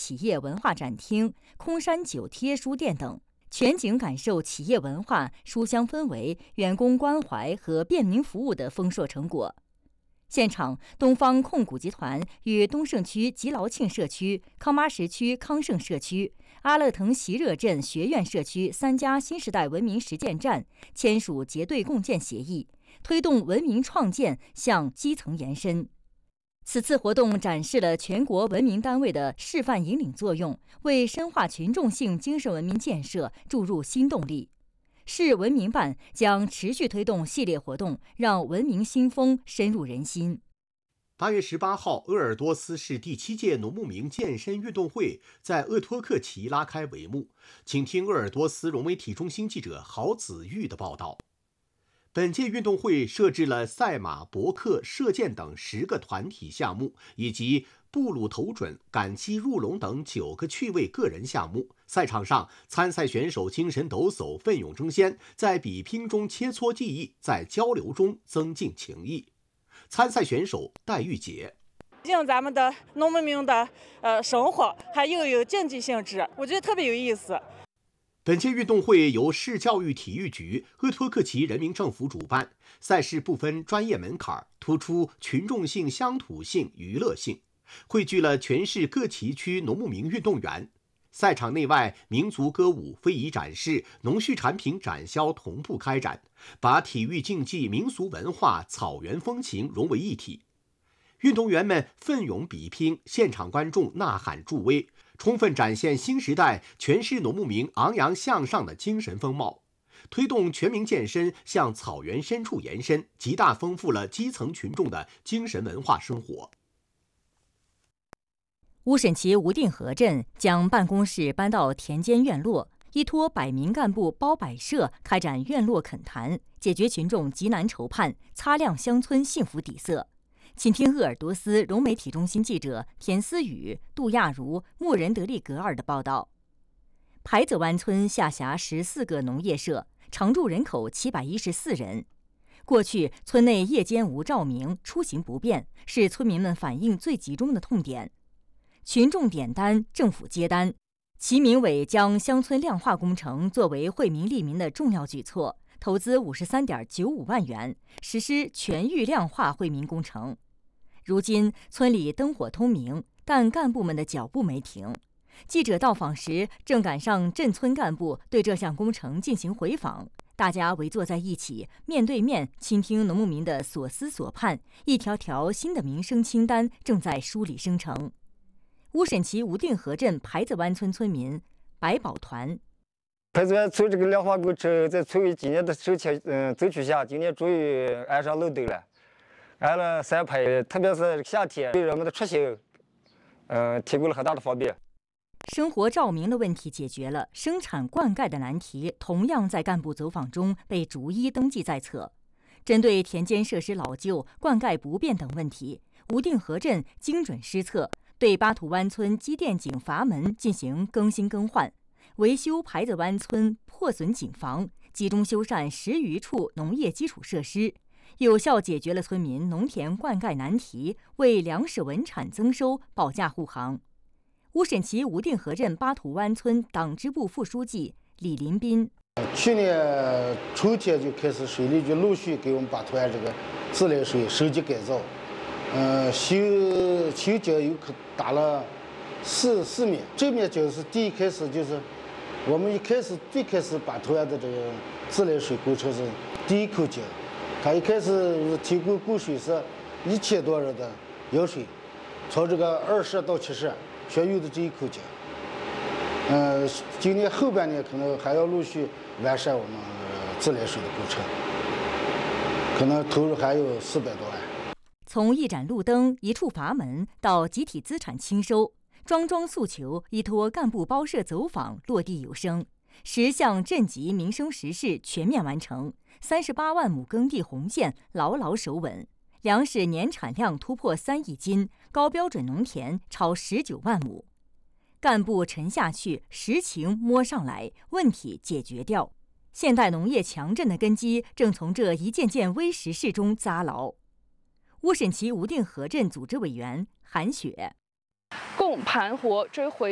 企业文化展厅、空山酒贴书店等，全景感受企业文化、书香氛围、员工关怀和便民服务的丰硕成果。现场，东方控股集团与东胜区吉劳庆社区、康巴什区康盛社区、阿勒腾习热镇学院社区3家新时代文明实践站签署结对共建协议，推动文明创建向基层延伸。此次活动展示了全国文明单位的示范引领作用，为深化群众性精神文明建设注入新动力。市文明办将持续推动系列活动，让文明新风深入人心。 8月18号，鄂尔多斯市第7届农牧民健身运动会在鄂托克旗拉开帷幕。请听鄂尔多斯融媒体中心记者郝子玉的报道。本届运动会设置了赛马、搏克、射箭等10个团体项目，以及步履投准、赶鸡入笼等9个趣味个人项目。赛场上，参赛选手精神抖擞，奋勇争先，在比拼中切磋技艺，在交流中增进情谊。参赛选手戴玉洁： 毕竟咱们的农民民的生活还有竞技性质，我觉得特别有意思。 本届运动会由市教育体育局、鄂托克旗人民政府主办，赛事不分专业门槛，突出群众性、乡土性、娱乐性，汇聚了全市各旗区农牧民运动员。赛场内外，民族歌舞、非遗展示、农畜产品展销同步开展，把体育竞技、民俗文化、草原风情融为一体。运动员们奋勇比拼，现场观众呐喊助威，充分展现新时代全市农牧民昂扬向上的精神风貌，推动全民健身向草原深处延伸，极大丰富了基层群众的精神文化生活。 乌沈旗无定河镇将办公室搬到田间院落，依托100名干部包摆设，开展院落恳谈，解决群众急难愁盼，擦亮乡村幸福底色。请听鄂尔多斯融媒体中心记者田思雨、杜亚如、穆仁德利格尔的报道。排泽湾村下辖14个农业社，常住人口714人。过去村内夜间无照明，出行不便，是村民们反映最集中的痛点。群众点单，政府接单。其民委将乡村亮化工程作为惠民利民的重要举措，投资53.95万元，实施全域亮化惠民工程。如今村里灯火通明，但干部们的脚步没停。记者到访时，正赶上镇村干部对这项工程进行回访，大家围坐在一起，面对面倾听农牧民的所思所盼，一条条新的民生清单正在梳理生成。乌沈旗无定河镇排泽湾村村民白宝团： 排泽湾村这个亮化工程在村委今年的争取下，今年终于安上路灯了，安了3排，特别是夏天对人们的出行，提供了很大的方便。 生活照明的问题解决了，生产灌溉的难题同样在干部走访中被逐一登记在册。针对田间设施老旧、灌溉不便等问题，无定河镇精准施策，对巴图湾村机电井阀门进行更新更换，维修排泽湾村破损井房，集中修缮10余处农业基础设施，有效解决了村民农田灌溉难题，为粮食稳产增收保驾护航。乌沈旗无定河镇巴图湾村党支部副书记李林斌： 去年春天就开始水利局陆续给我们巴图湾这个自来水升级改造，修井有可打了四面，这面井是第一开始就是我们最开始巴图湾的这个自来水工程是第一口井，它一开始提供供水是1000多人的饮水，从这个2舍到7舍全用的这一口井。今年后半年可能还要陆续完善我们自来水的工程，可能投入还有400多万。 从一盏路灯、一处阀门到集体资产清收，桩桩诉求依托干部包社走访落地有声，10项镇级民生实事全面完成，38万亩耕地红线牢牢守稳，粮食年产量突破3亿斤，高标准农田超19万亩。干部沉下去，实情摸上来，问题解决掉。现代农业强镇的根基正从这一件件微实事中扎牢。乌沈旗无定河镇组织委员韩雪： 共盘活追回